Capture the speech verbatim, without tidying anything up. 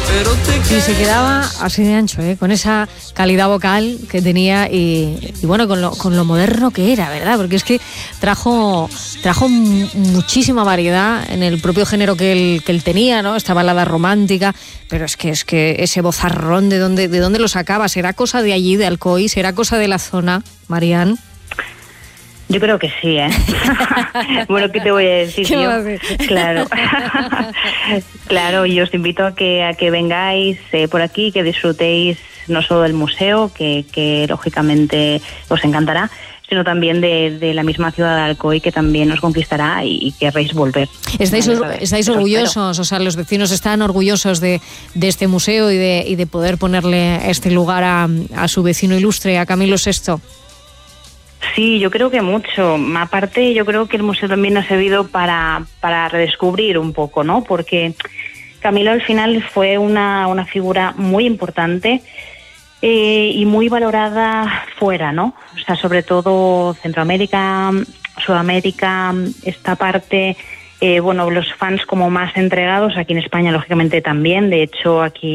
Y se quedaba así de ancho, ¿eh? Con esa calidad vocal que tenía y, y bueno, con lo, con lo moderno que era, ¿verdad? Porque es que trajo, trajo muchísima variedad en el propio género que él, que él tenía, ¿no? Esta balada romántica, pero es que, es que ese vozarrón, ¿de dónde, de dónde lo sacaba? ¿Será cosa de allí, de Alcoy? ¿Será cosa de la zona, Marian? Yo creo que sí, ¿eh? Bueno, ¿qué te voy a decir ¿Qué yo? vas a decir? Claro. Claro, y os invito a que a que vengáis eh, por aquí, que disfrutéis no solo del museo, que, que lógicamente os encantará, sino también de, de la misma ciudad de Alcoy, que también os conquistará y, y querréis volver. ¿Estáis, Vale, or- estáis Eso orgullosos? espero. O sea, los vecinos están orgullosos de, de este museo y de, y de poder ponerle este lugar a, a su vecino ilustre, a Camilo sexto. Sí, yo creo que mucho. Aparte, yo creo que el museo también ha servido para, para redescubrir un poco, ¿no? Porque Camilo al final fue una, una figura muy importante eh, y muy valorada fuera, ¿no? O sea, sobre todo Centroamérica, Sudamérica, esta parte, eh, bueno, los fans como más entregados, aquí en España lógicamente también. De hecho, aquí